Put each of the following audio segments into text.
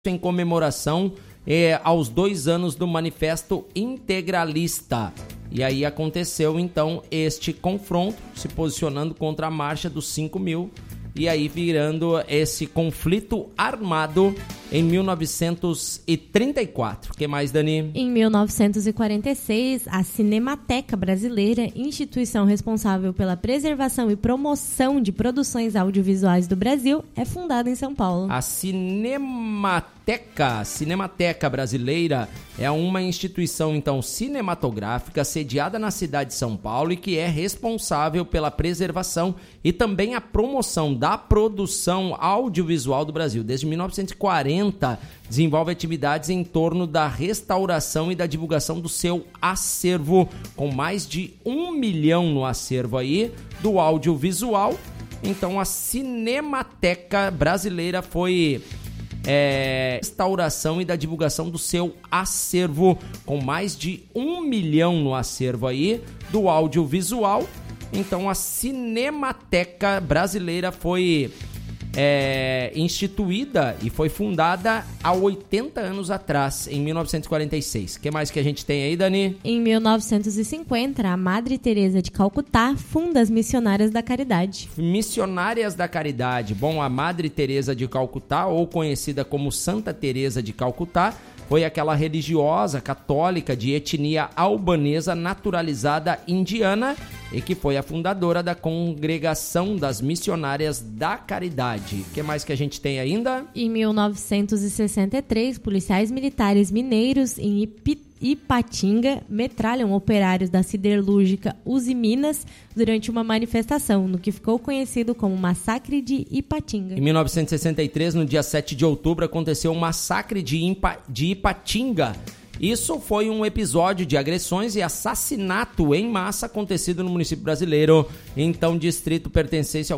em comemoração aos 2 anos do Manifesto Integralista. E aí aconteceu então este confronto, se posicionando contra a Marcha dos 5.000, e aí virando esse conflito armado em 1934. O que mais, Dani? Em 1946, a Cinemateca Brasileira, instituição responsável pela preservação e promoção de produções audiovisuais do Brasil, é fundada em São Paulo. A Cinemateca Brasileira é uma instituição, então, cinematográfica sediada na cidade de São Paulo e que é responsável pela preservação e também a promoção da produção audiovisual do Brasil. Desde 1940, desenvolve atividades em torno da restauração e da divulgação do seu acervo, com mais de 1 milhão no acervo aí do audiovisual. Então, a Cinemateca Brasileira foi restauração e da divulgação do seu acervo, com mais de 1 milhão no acervo aí do audiovisual. Então, a Cinemateca Brasileira foi instituída e foi fundada há 80 anos atrás, em 1946. O que mais que a gente tem aí, Dani? Em 1950, a Madre Teresa de Calcutá funda as Missionárias da Caridade. Missionárias da Caridade. Bom, a Madre Teresa de Calcutá, ou conhecida como Santa Teresa de Calcutá, foi aquela religiosa católica de etnia albanesa naturalizada indiana e que foi a fundadora da Congregação das Missionárias da Caridade. O que mais que a gente tem ainda? Em 1963, policiais militares mineiros em Ipatinga metralham operários da siderúrgica Usiminas durante uma manifestação, no que ficou conhecido como Massacre de Ipatinga. Em 1963, no dia 7 de outubro, aconteceu o Massacre de Ipatinga. Isso foi um episódio de agressões e assassinato em massa acontecido no município brasileiro, então distrito pertencente ao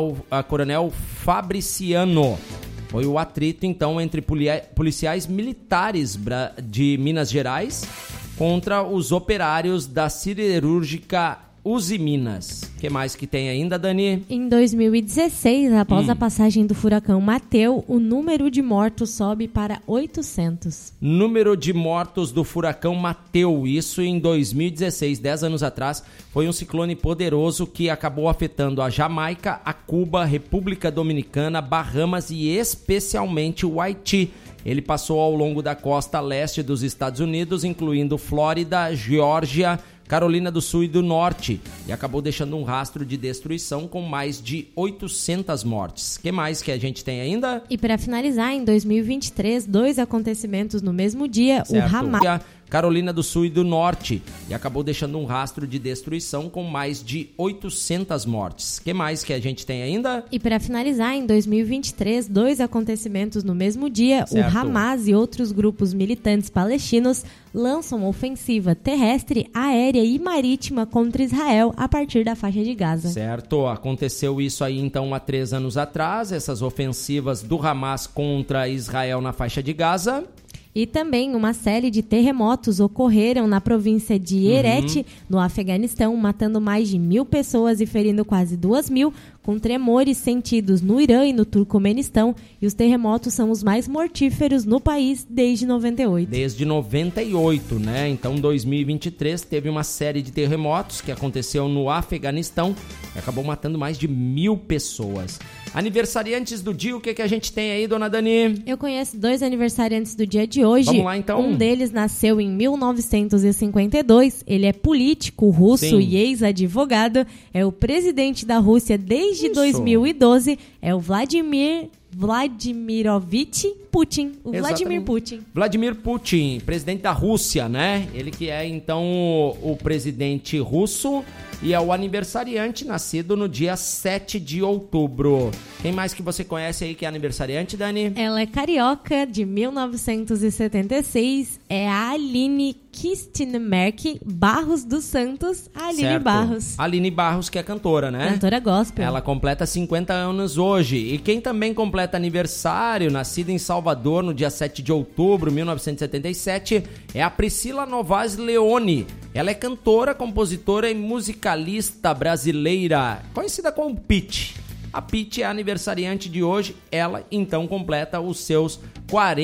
Coronel Fabriciano. Foi o atrito, então, entre policiais militares de Minas Gerais contra os operários da siderúrgica Usiminas. O que mais que tem ainda, Dani? Em 2016, após a passagem do furacão Mateu, o número de mortos sobe para 800. Número de mortos do furacão Mateu, isso em 2016, 10 anos atrás, foi um ciclone poderoso que acabou afetando a Jamaica, a Cuba, República Dominicana, Bahamas e especialmente o Haiti. Ele passou ao longo da costa leste dos Estados Unidos, incluindo Flórida, Geórgia, Carolina do Sul e do Norte, e acabou deixando um rastro de destruição com mais de 800 mortes. O que mais que a gente tem ainda? E para finalizar, em 2023, 2 acontecimentos no mesmo dia, certo. O Hamas... Carolina do Sul e do Norte, e acabou deixando um rastro de destruição com mais de 800 mortes. O que mais que a gente tem ainda? E para finalizar, em 2023, 2 acontecimentos no mesmo dia, certo. O Hamas e outros grupos militantes palestinos lançam ofensiva terrestre, aérea e marítima contra Israel a partir da faixa de Gaza. Certo, aconteceu isso aí então há 3 anos atrás, essas ofensivas do Hamas contra Israel na faixa de Gaza. E também uma série de terremotos ocorreram na província de Herete, no Afeganistão, matando mais de 1.000 pessoas e ferindo quase 2.000, com tremores sentidos no Irã e no Turcomenistão. E os terremotos são os mais mortíferos no país desde 98. Desde 98, né? Então, 2023 teve uma série de terremotos que aconteceu no Afeganistão e acabou matando mais de 1.000 pessoas. Aniversariantes do dia, o que a gente tem aí, dona Dani? Eu conheço 2 aniversariantes do dia de hoje. Vamos lá, então. Um deles nasceu em 1952. Ele é político russo e ex-advogado. É o presidente da Rússia desde 2012. É o Vladimirovich Putin. Vladimir Putin. Vladimir Putin, presidente da Rússia, né? Ele que é, então, o presidente russo e é o aniversariante, nascido no dia 7 de outubro. Quem mais que você conhece aí que é aniversariante, Dani? Ela é carioca, de 1976. É a Aline Kistinemerk Barros dos Santos. A Aline certo. Barros. Aline Barros, que é cantora, né? Cantora gospel. Ela completa 50 anos hoje. E quem também completa aniversário, nascida em Salvador no dia 7 de outubro de 1977, é a Priscila Novaes Leone. Ela é cantora, compositora e musicalista brasileira, conhecida como Pitty. A Pitty é aniversariante de hoje. Ela, então, completa os seus 40